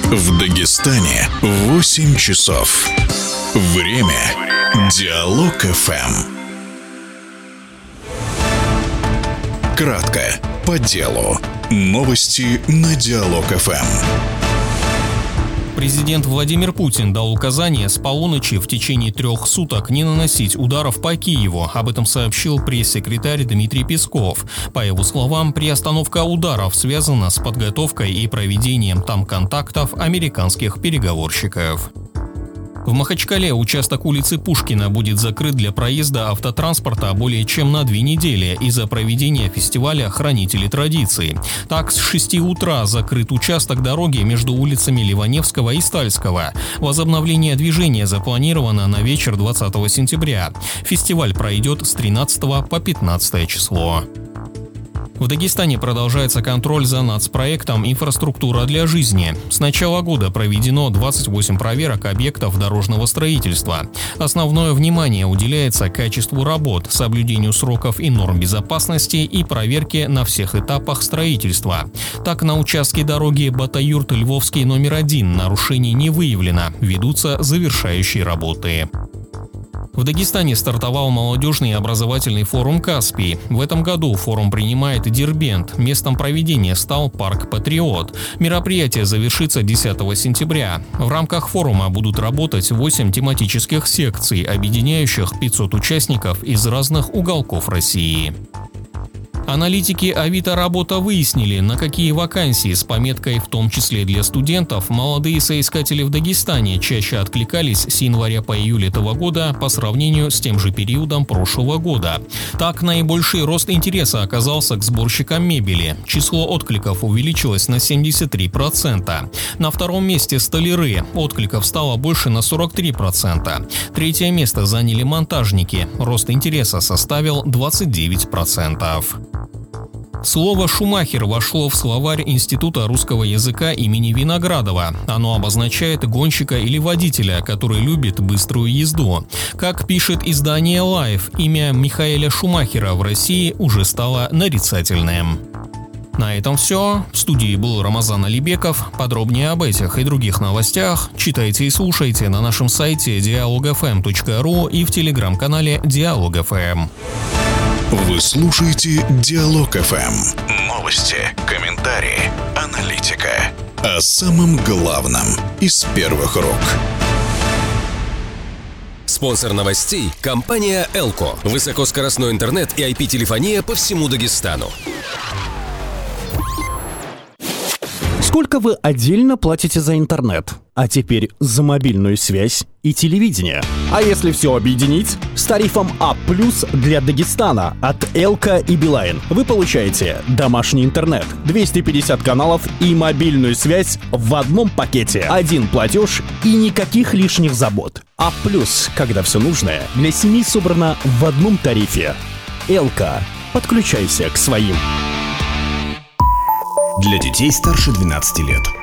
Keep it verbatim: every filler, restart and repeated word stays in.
В Дагестане восемь часов. Время Диалог эф эм. Кратко, по делу. Новости на Диалог эф эм. Президент Владимир Путин дал указание с полуночи в течение трех суток не наносить ударов по Киеву. Об этом сообщил пресс-секретарь Дмитрий Песков. По его словам, приостановка ударов связана с подготовкой и проведением там контактов американских переговорщиков. В Махачкале участок улицы Пушкина будет закрыт для проезда автотранспорта более чем на две недели из-за проведения фестиваля «Хранители традиций». Так, с шести утра закрыт участок дороги между улицами Ливаневского и Стальского. Возобновление движения запланировано на вечер двадцатого сентября. Фестиваль пройдет с тринадцатого по пятнадцатое число. В Дагестане продолжается контроль за нацпроектом «Инфраструктура для жизни». С начала года проведено двадцать восемь проверок объектов дорожного строительства. Основное внимание уделяется качеству работ, соблюдению сроков и норм безопасности и проверке на всех этапах строительства. Так, на участке дороги Батаюрт-Львовский номер один нарушений не выявлено, ведутся завершающие работы. В Дагестане стартовал молодежный образовательный форум «Каспий». В этом году форум принимает Дербент. Местом проведения стал парк «Патриот». Мероприятие завершится десятого сентября. В рамках форума будут работать восемь тематических секций, объединяющих пятьсот участников из разных уголков России. Аналитики Авито Работа выяснили, на какие вакансии с пометкой «в том числе для студентов» молодые соискатели в Дагестане чаще откликались с января по июль этого года по сравнению с тем же периодом прошлого года. Так, наибольший рост интереса оказался к сборщикам мебели. Число откликов увеличилось на семьдесят три процента. На втором месте столяры. Откликов стало больше на сорок три процента. Третье место заняли монтажники. Рост интереса составил двадцать девять процентов. Слово «шумахер» вошло в словарь Института русского языка имени Виноградова. Оно обозначает гонщика или водителя, который любит быструю езду. Как пишет издание Life, имя Михаэля Шумахера в России уже стало нарицательным. На этом все. В студии был Рамазан Алибеков. Подробнее об этих и других новостях читайте и слушайте на нашем сайте диалог эф эм точка ру и в телеграм-канале Диалог эф эм. Вы слушаете Диалог эф эм. Новости, комментарии, аналитика. О самом главном из первых рук. Спонсор новостей – компания «Элко». Высокоскоростной интернет и ай пи-телефония по всему Дагестану. Сколько вы отдельно платите за интернет? А теперь за мобильную связь и телевидение. А если все объединить? С тарифом А плюс для Дагестана от Элко и Билайн вы получаете домашний интернет, двести пятьдесят каналов и мобильную связь в одном пакете. Один платеж и никаких лишних забот. А плюс, когда все нужное для семьи собрано в одном тарифе. Элко. Подключайся к своим. Для детей старше двенадцати лет.